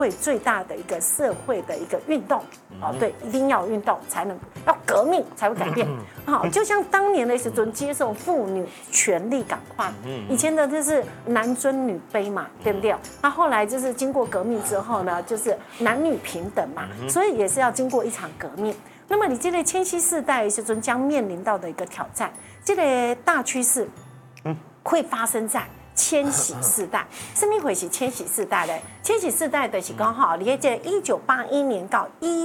会最大的一个社会的一个运动哦，对，一定要有运动才能要革命才会改变。好，就像当年的时阵接受妇女权利赶快，以前的就是男尊女卑嘛，对不对？那后来就是经过革命之后呢，就是男女平等嘛，所以也是要经过一场革命。那么你这个千禧世代的时阵将面临到的一个挑战，这个大趋势会发生在千禧世代。什么会是千禧世代呢？千禧世代就是讲哈，你这1981年到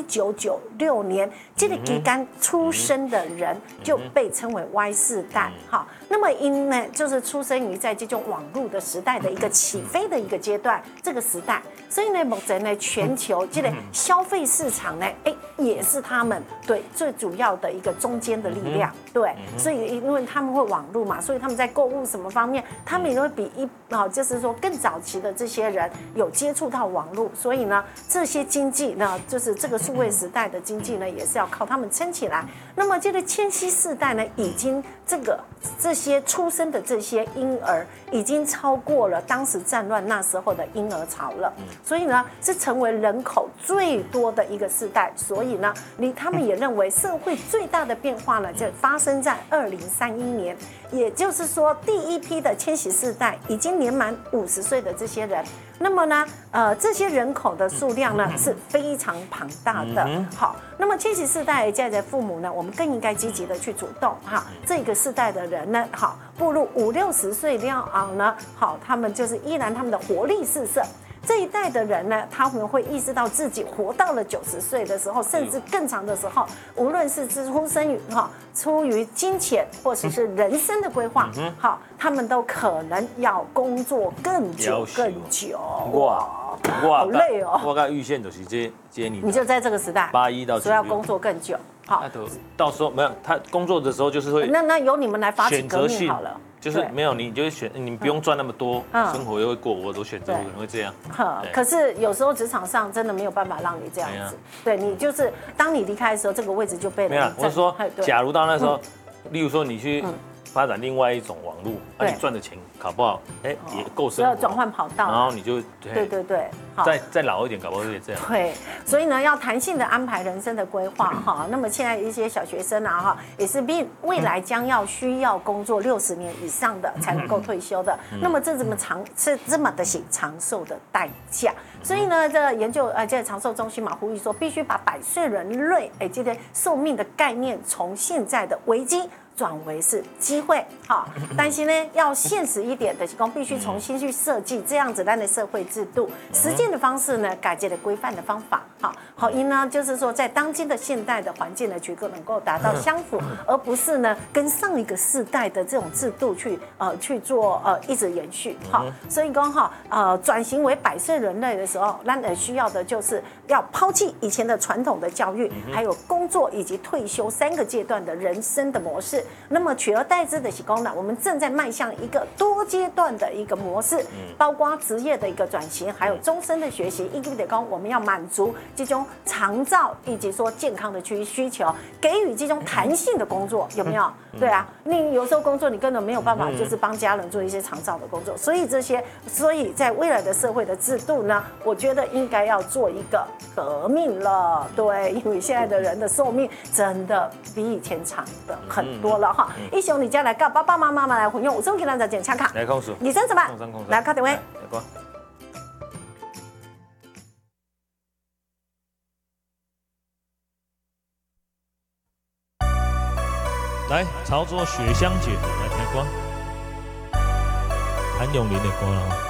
1996年这个期间出生的人就被称为 Y 世代。好，那么因呢，就是出生于在这种网络的时代的一个起飞的一个阶段，这个时代，所以呢，目前呢，全球这个消费市场呢，也是他们对最主要的一个中间的力量。对，所以因为他们会网络嘛，所以他们在购物什么方面，他们也会比就是说更早期的这些人有接触到网络，所以呢，这些经济呢，就是这个数位时代的经济呢，也是要靠他们撑起来。那么这个千禧世代呢，已经这些出生的这些婴儿，已经超过了当时战乱那时候的婴儿潮了，所以呢，是成为人口最多的一个世代。所以呢，他们也认为社会最大的变化呢，就发生在2031年，也就是说，第一批的千禧世代已经年满50岁的这些人。那么呢，这些人口的数量呢是非常庞大的。好，那么千禧世代现在的父母呢，我们更应该积极的去主动哈，这个世代的人呢，好，步入50、60岁了后呢，好，他们就是依然他们的活力四射。这一代的人呢，他们会意识到自己活到了90岁的时候，甚至更长的时候，无论是出于金钱或者是人生的规划，好，他们都可能要工作更久更久。哇，好累哦！ 我跟预线就是你就在这个时代 81到96， 所以要工作更久。好， 到时候没有他工作的时候就是会那由你们来发起革命好了。 就是没有你就会选，你不用赚那么多，生活又会过，我都选择可能会这样。 可是有时候职场上真的没有办法让你这样子，对你就是当你离开的时候，这个位置就被没有。我是说，假如到那时候，例如说你去发展另外一种网络，你赚的钱搞不好，也够生活， 要转换跑道， 然后你就对， 再老一点，搞不好会这样。 对，所以呢，要弹性的安排人生的规划哈。那么现在一些小学生啊哈，也是未来将需要工作60年以上的才能够退休的。那么这这么的长寿的代价。所以呢，这研究这长寿中心嘛，呼吁说，必须把100岁人类这个寿命的概念从现在的危机转为是机会，好，但是呢，要现实一点的，是讲必须重新去设计这样子的社会制度，实践的方式呢，改进的规范的方法，好，因呢，就是说在当今的现代的环境呢，能够达到相符，而不是呢跟上一个世代的这种制度去做一直延续，好，所以讲转型为100岁人类的时候，那需要的就是要抛弃以前的传统的教育，还有工作以及退休3个阶段的人生的模式。那么取而代之的是讲呢，我们正在迈向一个多阶段的一个模式，包括职业的一个转型，还有终身的学习，以及的讲我们要满足这种长照以及说健康的需求，给予这种弹性的工作，有没有？对啊，你有时候工作你根本没有办法，就是帮家人做一些长照的工作，所以在未来的社会的制度呢，我觉得应该要做一个革命了，对，因为现在的人的寿命真的比以前长的很多了哈。一雄，你家来告爸爸妈妈来混用5给咱的检查卡， 来控诉， 你真什么？来打电话。 来操作雪香姐来听歌，谭咏麟的歌了。